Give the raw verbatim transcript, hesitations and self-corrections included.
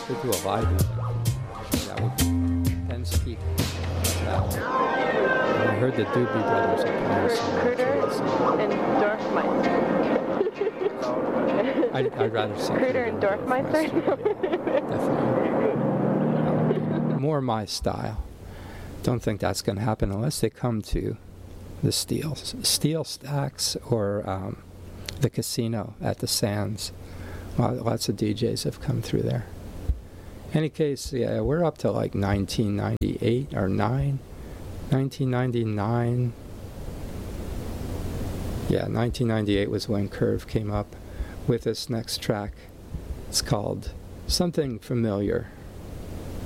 could do a live event. That would be Penn's Peak. And I heard the Doobie Brothers are playing somewhere too. So. And Dorfmeister. I'd, I'd rather see Cruder and Dorfmeister. Definitely. More my style. Don't think that's going to happen unless they come to the Steel, Steel Stacks or um, the casino at the Sands. Well, lots of D Js have come through there. Any case, yeah, we're up to like nineteen ninety-eight or nine, nineteen ninety-nine. Yeah, nineteen ninety-eight was when Curve came up with this next track. It's called Something Familiar.